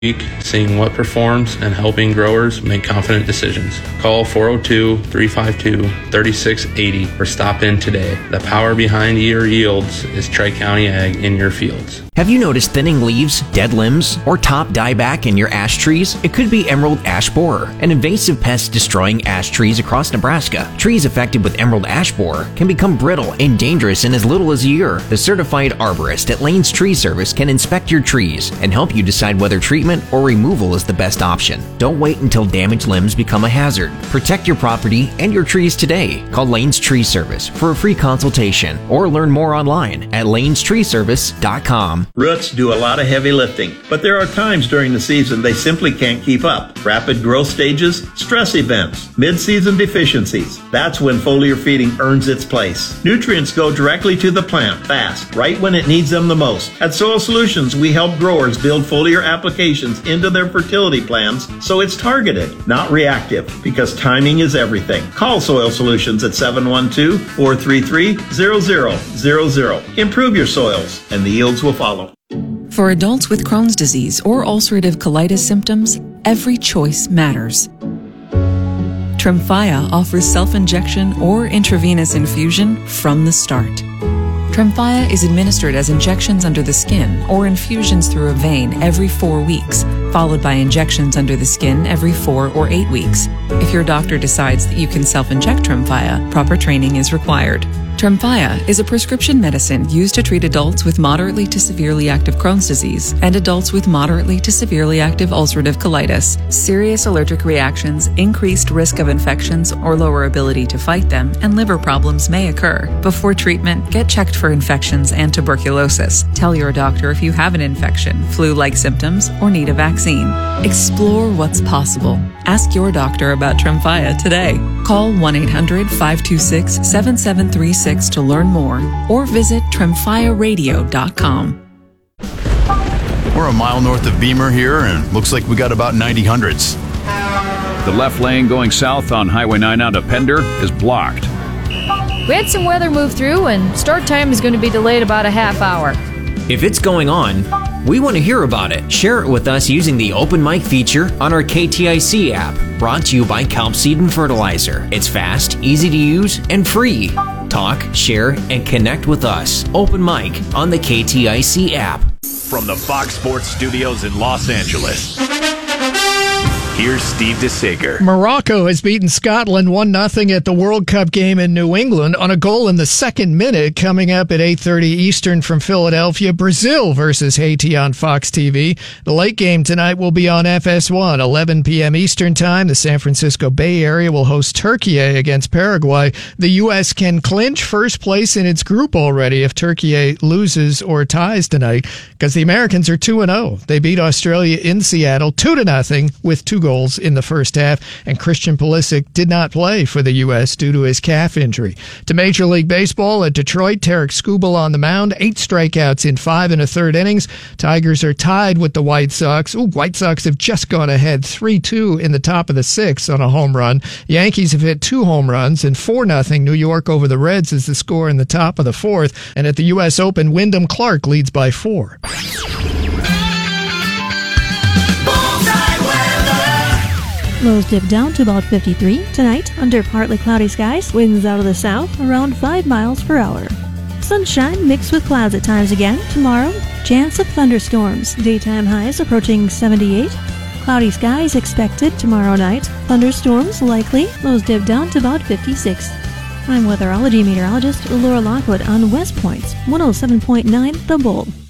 week, seeing what performs and helping growers make confident decisions. Call 402-352-3680 or stop in today. The power behind your yields is Tri-County Ag in your fields. Have you noticed thinning leaves, dead limbs, or top dieback in your ash trees? It could be emerald ash borer, an invasive pest destroying ash trees across Nebraska. Trees affected with emerald ash borer can become brittle and dangerous in as little as a year. The certified arborist at Lane's Tree Service can inspect your trees and help you decide whether treatment or removal is the best option. Don't wait until damaged limbs become a hazard. Protect your property and your trees today. Call Lane's Tree Service for a free consultation or learn more online at lanestreeservice.com. Roots do a lot of heavy lifting, but there are times during the season they simply can't keep up. Rapid growth stages, stress events, mid-season deficiencies. That's when foliar feeding earns its place. Nutrients go directly to the plant fast, right when it needs them the most. At Soil Solutions, we help growers build foliar applications into their fertility plans so it's targeted, not reactive, because timing is everything. Call Soil Solutions at 712-433-0000. Improve your soils, and the yields will follow. For adults with Crohn's disease or ulcerative colitis symptoms, every choice matters. Tremfya offers self-injection or intravenous infusion from the start. Tremfya is administered as injections under the skin or infusions through a vein every 4 weeks, followed by injections under the skin every 4 or 8 weeks. If your doctor decides that you can self-inject Tremfya, proper training is required. Tremfya is a prescription medicine used to treat adults with moderately to severely active Crohn's disease and adults with moderately to severely active ulcerative colitis. Serious allergic reactions, increased risk of infections or lower ability to fight them, and liver problems may occur. Before treatment, get checked for infections and tuberculosis. Tell your doctor if you have an infection, flu-like symptoms, or need a vaccine. Explore what's possible. Ask your doctor about Tremfya today. Call 1-800-526-7736 to learn more or visit tremfyaradio.com. We're a mile north of Beamer here, and looks like we got about 90 hundredths. The left lane going south on Highway 9 out of Pender is blocked. We had some weather move through, and start time is going to be delayed about a half hour. If it's going on, we want to hear about it. Share it with us using the Open Mic feature on our KTIC app, brought to you by Kelp Seed and Fertilizer. It's fast, easy to use, and free. Talk, share, and connect with us. Open Mic on the KTIC app. From the Fox Sports Studios in Los Angeles, here's Steve DeSager. Morocco has beaten Scotland 1-0 at the World Cup game in New England on a goal in the second minute. Coming up at 8:30 Eastern from Philadelphia, Brazil versus Haiti on Fox TV. The late game tonight will be on FS1, 11 p.m. Eastern Time. The San Francisco Bay Area will host Turkey against Paraguay. The U.S. can clinch first place in its group already if Turkey loses or ties tonight, because the Americans are 2-0. They beat Australia in Seattle 2-0 with 2 goals in the first half, and Christian Pulisic did not play for the U.S. due to his calf injury. To Major League Baseball at Detroit, Tarek Skubal on the mound, 8 strikeouts in 5 1/3 innings. Tigers are tied with the White Sox. White Sox have just gone ahead 3-2 in the top of the 6th on a home run. Yankees have hit 2 home runs, and 4-0 New York over the Reds is the score in the top of the 4th. And at the U.S. Open, Wyndham Clark leads by 4. Lows dip down to about 53. Tonight, under partly cloudy skies, winds out of the south around 5 miles per hour. Sunshine mixed with clouds at times again. Tomorrow, chance of thunderstorms. Daytime highs approaching 78. Cloudy skies expected tomorrow night. Thunderstorms likely. Lows dip down to about 56. I'm weatherology meteorologist Laura Lockwood on West Point's 107.9 The Bull.